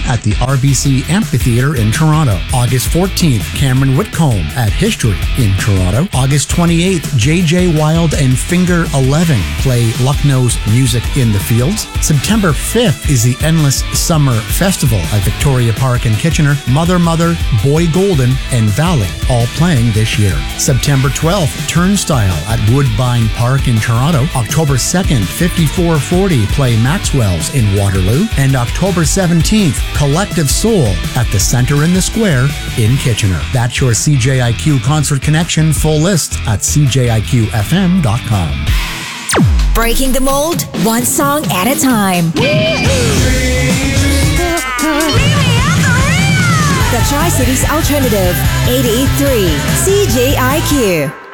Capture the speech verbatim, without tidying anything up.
at the R B C Amphitheatre in Toronto. August fourteenth, Cameron Whitcomb at History in Toronto. August twenty-eighth, J J Wild and Finger eleven play Lucknow's Music in the Fields. September fifth is the Endless Summer Festival at Victoria Park in Kitchener. Mother Mother, Boy Golden, and Valley all playing this year. September twelfth, Turnstile at Woodbine Park in Toronto. October second, fifty-four forty play Maxwell's in Waterloo. And October seventeenth, Collective Soul at the Centre in the Square in Kitchener. That's your C J I Q Concert Connection. Full list at c j i q f m dot com. Breaking the mold, one song at a time. The Tri-Cities Alternative, eighty-eight point three C J I Q.